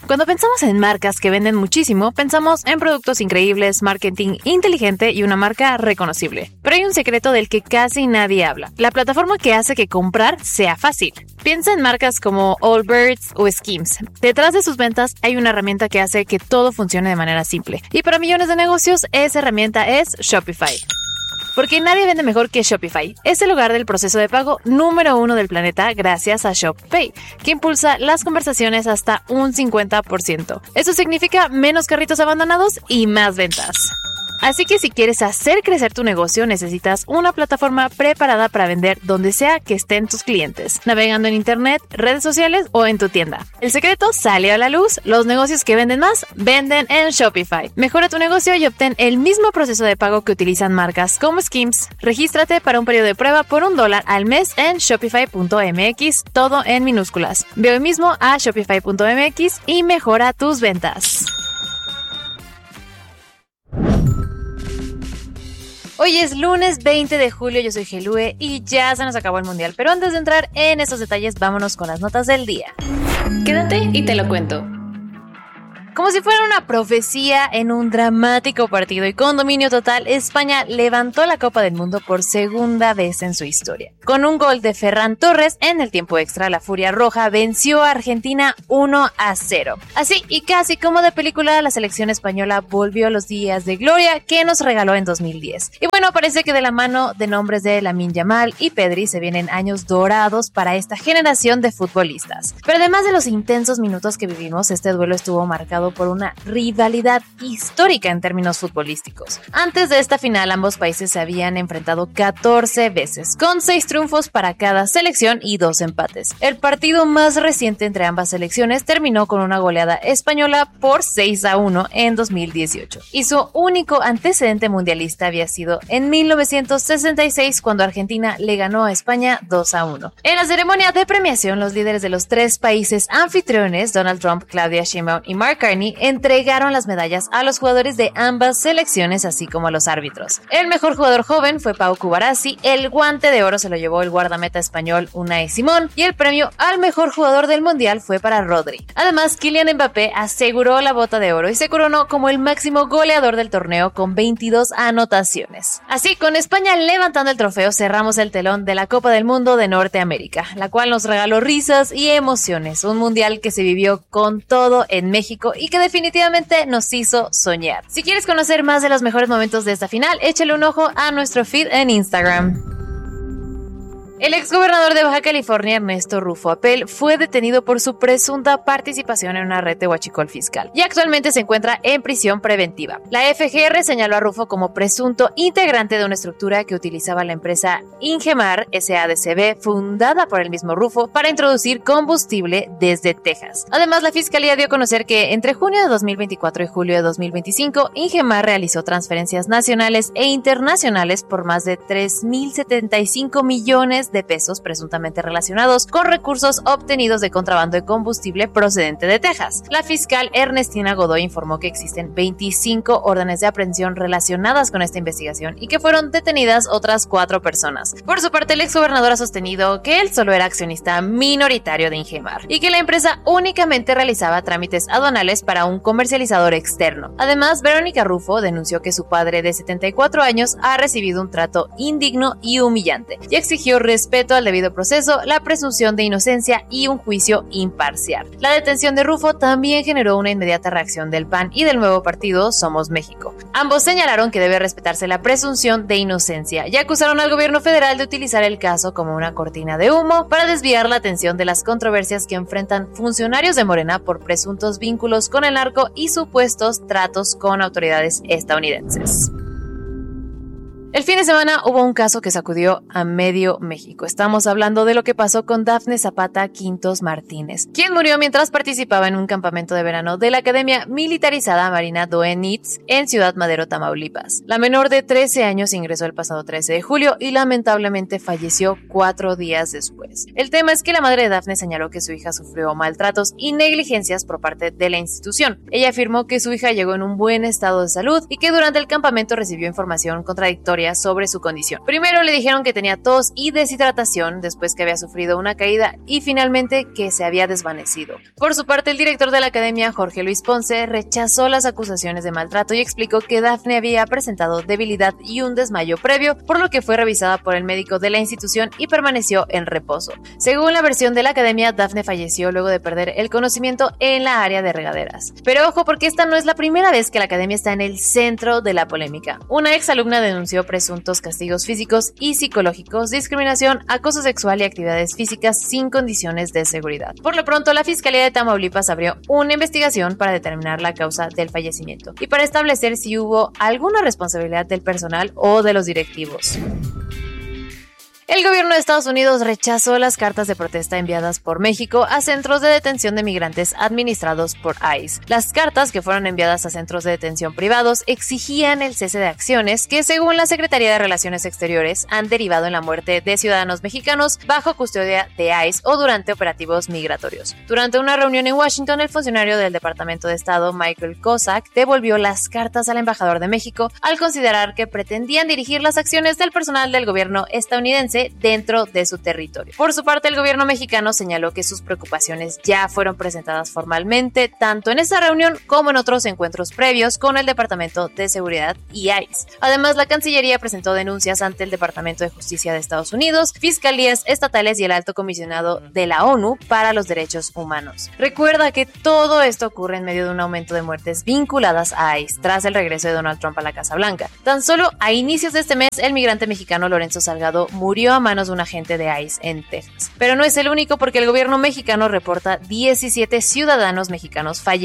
Cuando pensamos en marcas que venden muchísimo, pensamos en productos increíbles, marketing inteligente y una marca reconocible. Pero hay un secreto del que casi nadie habla: la plataforma que hace que comprar sea fácil. Piensa en marcas como Allbirds o Skims. Detrás de sus ventas hay una herramienta que hace que todo funcione de manera simple. Y para millones de negocios, esa herramienta es Shopify. Porque nadie vende mejor que Shopify. Es el lugar del proceso de pago número 1 del planeta gracias a ShopPay, que impulsa las conversaciones hasta un 50%. Eso significa menos carritos abandonados y más ventas. Así que si quieres hacer crecer tu negocio, necesitas una plataforma preparada para vender donde sea que estén tus clientes, navegando en internet, redes sociales o en tu tienda. El secreto salió a la luz: los negocios que venden más, venden en Shopify. Mejora tu negocio y obtén el mismo proceso de pago que utilizan marcas como Skims. Regístrate para un periodo de prueba por $1 al mes en shopify.mx, todo en minúsculas. Ve hoy mismo a shopify.mx y mejora tus ventas. Hoy es lunes 20 de julio, yo soy Gelue y ya se nos acabó el mundial. Pero antes de entrar en esos detalles, vámonos con las notas del día. Quédate y te lo cuento. Como si fuera una profecía en un dramático partido y con dominio total, España levantó la Copa del Mundo por segunda vez en su historia. Con un gol de Ferran Torres en el tiempo extra, la Furia Roja venció a Argentina 1-0. Así y casi como de película, la selección española volvió a los días de gloria que nos regaló en 2010. Y bueno, parece que de la mano de nombres de Lamine Yamal y Pedri se vienen años dorados para esta generación de futbolistas. Pero además de los intensos minutos que vivimos, este duelo estuvo marcado por una rivalidad histórica en términos futbolísticos. Antes de esta final, ambos países se habían enfrentado 14 veces, con 6 triunfos para cada selección y 2 empates. El partido más reciente entre ambas selecciones terminó con una goleada española por 6-1 en 2018. Y su único antecedente mundialista había sido en 1966, cuando Argentina le ganó a España 2-1. En la ceremonia de premiación, los líderes de los 3 países anfitriones, Donald Trump, Claudia Sheinbaum y Mark Carney, entregaron las medallas a los jugadores de ambas selecciones, así como a los árbitros. El mejor jugador joven fue Pau Cubarsí, el guante de oro se lo llevó el guardameta español Unai Simón y el premio al mejor jugador del mundial fue para Rodri. Además, Kylian Mbappé aseguró la bota de oro y se coronó como el máximo goleador del torneo con 22 anotaciones. Así, con España levantando el trofeo, cerramos el telón de la Copa del Mundo de Norteamérica, la cual nos regaló risas y emociones, un mundial que se vivió con todo en México y que definitivamente nos hizo soñar. Si quieres conocer más de los mejores momentos de esta final, échale un ojo a nuestro feed en Instagram. El exgobernador de Baja California, Ernesto Rufo Apel, fue detenido por su presunta participación en una red de huachicol fiscal y actualmente se encuentra en prisión preventiva. La FGR señaló a Rufo como presunto integrante de una estructura que utilizaba la empresa Ingemar SADCB, fundada por el mismo Rufo, para introducir combustible desde Texas. Además, la fiscalía dio a conocer que entre junio de 2024 y julio de 2025, Ingemar realizó transferencias nacionales e internacionales por más de 3.075 millones de pesos presuntamente relacionados con recursos obtenidos de contrabando de combustible procedente de Texas. La fiscal Ernestina Godoy informó que existen 25 órdenes de aprehensión relacionadas con esta investigación y que fueron detenidas otras 4 personas. Por su parte, el exgobernador ha sostenido que él solo era accionista minoritario de Ingemar y que la empresa únicamente realizaba trámites aduanales para un comercializador externo. Además, Verónica Rufo denunció que su padre de 74 años ha recibido un trato indigno y humillante y exigió respeto al debido proceso, la presunción de inocencia y un juicio imparcial. La detención de Rufo también generó una inmediata reacción del PAN y del nuevo partido Somos México. Ambos señalaron que debe respetarse la presunción de inocencia y acusaron al gobierno federal de utilizar el caso como una cortina de humo para desviar la atención de las controversias que enfrentan funcionarios de Morena por presuntos vínculos con el narco y supuestos tratos con autoridades estadounidenses. El fin de semana hubo un caso que sacudió a medio México. Estamos hablando de lo que pasó con Dafne Zapata Quintos Martínez, quien murió mientras participaba en un campamento de verano de la Academia Militarizada Marina Doenitz en Ciudad Madero, Tamaulipas. La menor de 13 años ingresó el pasado 13 de julio y lamentablemente falleció 4 días después. El tema es que la madre de Dafne señaló que su hija sufrió maltratos y negligencias por parte de la institución. Ella afirmó que su hija llegó en un buen estado de salud y que durante el campamento recibió información contradictoria historia sobre su condición. Primero le dijeron que tenía tos y deshidratación, después que había sufrido una caída y finalmente que se había desvanecido. Por su parte, el director de la academia, Jorge Luis Ponce, rechazó las acusaciones de maltrato y explicó que Dafne había presentado debilidad y un desmayo previo, por lo que fue revisada por el médico de la institución y permaneció en reposo. Según la versión de la academia, Dafne falleció luego de perder el conocimiento en la área de regaderas. Pero ojo, porque esta no es la primera vez que la academia está en el centro de la polémica. Una exalumna denunció presuntos castigos físicos y psicológicos, discriminación, acoso sexual y actividades físicas sin condiciones de seguridad. Por lo pronto, la Fiscalía de Tamaulipas abrió una investigación para determinar la causa del fallecimiento y para establecer si hubo alguna responsabilidad del personal o de los directivos. El gobierno de Estados Unidos rechazó las cartas de protesta enviadas por México a centros de detención de migrantes administrados por ICE. Las cartas, que fueron enviadas a centros de detención privados, exigían el cese de acciones que, según la Secretaría de Relaciones Exteriores, han derivado en la muerte de ciudadanos mexicanos bajo custodia de ICE o durante operativos migratorios. Durante una reunión en Washington, el funcionario del Departamento de Estado, Michael Kozak, devolvió las cartas al embajador de México al considerar que pretendían dirigir las acciones del personal del gobierno estadounidense dentro de su territorio. Por su parte, el gobierno mexicano señaló que sus preocupaciones ya fueron presentadas formalmente, tanto en esta reunión como en otros encuentros previos con el Departamento de Seguridad y ICE. Además, la Cancillería presentó denuncias ante el Departamento de Justicia de Estados Unidos, fiscalías estatales y el Alto Comisionado de la ONU para los Derechos Humanos. Recuerda que todo esto ocurre en medio de un aumento de muertes vinculadas a ICE tras el regreso de Donald Trump a la Casa Blanca. Tan solo a inicios de este mes, el migrante mexicano Lorenzo Salgado murió a manos de un agente de ICE en Texas. Pero no es el único, porque el gobierno mexicano reporta 17 ciudadanos mexicanos fallecidos